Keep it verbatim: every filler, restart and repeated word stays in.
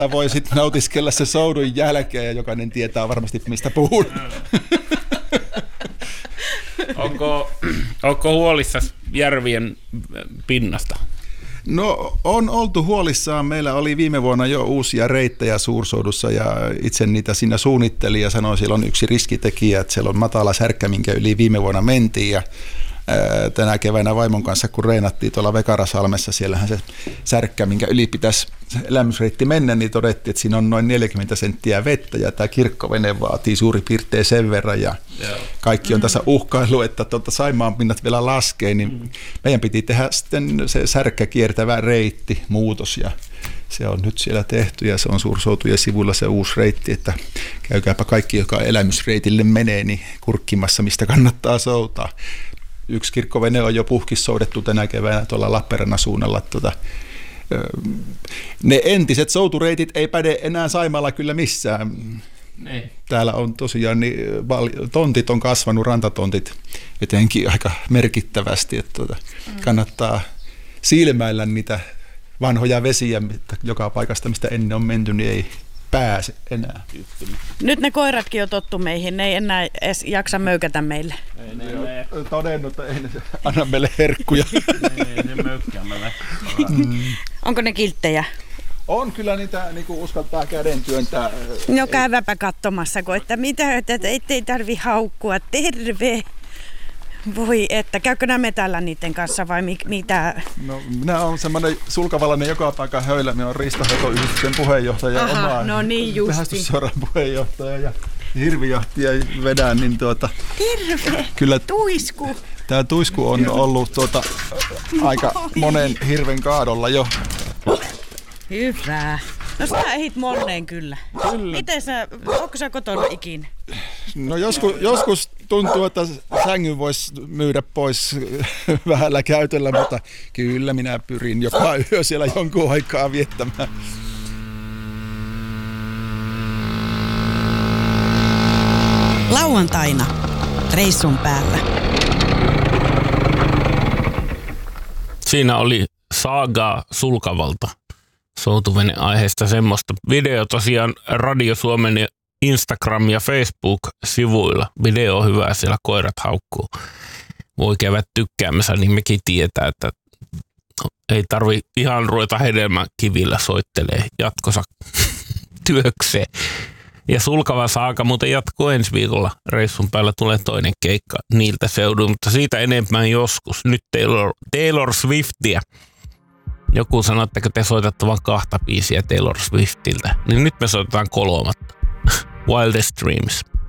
voi sitten nautiskella se soudun jälkeen ja jokainen tietää varmasti mistä puhun. Onko, onko huolissasi järvien pinnasta? No on oltu huolissaan. Meillä oli viime vuonna jo uusia reittejä Suursoudussa ja itse niitä siinä suunnittelin ja sanoin, että siellä on yksi riskitekijä, että siellä on matala särkkä, minkä yli viime vuonna mentiin ja tänä keväänä vaimon kanssa, kun reenattiin tuolla Vekarasalmessa, siellähän se särkkä, minkä yli pitäisi elämysreitti mennä, niin todettiin, että siinä on noin neljäkymmentä senttiä vettä ja tämä kirkkovene vaatii suurin piirtein sen verran ja Joo. kaikki on tässä uhkailu, että tuota Saimaan pinnat vielä laskee, niin mm. meidän piti tehdä sitten se särkkä kiertävä reitti, muutos ja se on nyt siellä tehty ja se on Suursoutujen sivuilla se uusi reitti, että käykääpä kaikki, joka elämysreitille menee, niin kurkkimassa, mistä kannattaa soutaa. Yksi kirkkovene on jo puhkissoudettu tänä keväänä tuolla Lappeenrannan suunnalla. Tuota, ne entiset soutureitit ei päde enää Saimaalla kyllä missään. Ne. Täällä on tosiaan, niin, tontit on kasvanut, rantatontit etenkin aika merkittävästi. Että tuota, kannattaa silmäillä niitä vanhoja vesiä, että joka paikasta, mistä ennen on menty, niin ei pääse enää. Nyt ne koiratkin on tottu meihin, ne ei enää edes jaksa möykätä meille. Ei ne ole todennut, että ei ne anna meille herkkuja. Ei ne möykkää meille. Mm. Onko ne kilttejä? On kyllä niitä, niin kuin uskaltaa käden työntää. No käyväpä katsomassa, kun että mitä, että ettei tarvi haukkua. Terve! Voi että, käykö nämä metällä niiden kanssa vai mi- mitä? No minä olen semmoinen sulkavalainen joka paikan höylä. Minä olen riistanhoitoyhdistyksen puheenjohtaja ja oma no niin metsästysseuran puheenjohtaja ja hirvijahtia vedän. Niin tuota, Terve! Kyllä tuisku! Tämä tuisku on ollut tuota, aika monen hirven kaadolla jo. Hyvä. No sä ehdit moneen kyllä. Kyllä. Miten sä, onko sä kotona ikinä? No joskus, joskus tuntuu, että sängyn voisi myydä pois vähällä käytöllä, mutta kyllä minä pyrin joka yö siellä jonkun aikaa viettämään. Lauantaina reissun päällä. Siinä oli saagaa Sulkavalta soutuvene aiheesta semmoista. Video tosiaan Radio Suomen ja Instagram- ja Facebook-sivuilla. Video on hyvä, siellä koirat haukkuu. Voi käydä tykkäämässä, niin mekin tietää, että ei tarvi ihan ruveta hedelmäkivillä soittelee jatkossa työkseen. Ja Sulkava saaga muuten jatkuu ensi viikolla. Reissun päällä tulee toinen keikka niiltä seuduilta, mutta siitä enemmän joskus. Nyt Taylor, Taylor Swiftia. Joku sanoi, että te soitatte vain kahta biisiä Taylor Swiftiltä, niin nyt me soitetaan kolmatta. Wildest Dreams.